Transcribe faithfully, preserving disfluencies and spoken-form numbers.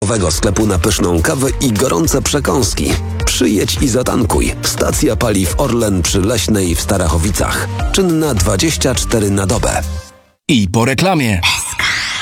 darmowego sklepu na pyszną kawę i gorące przekąski. Przyjedź i zatankuj. Stacja paliw Orlen przy Leśnej w Starachowicach. Czynna dwadzieścia cztery na dobę. I po reklamie.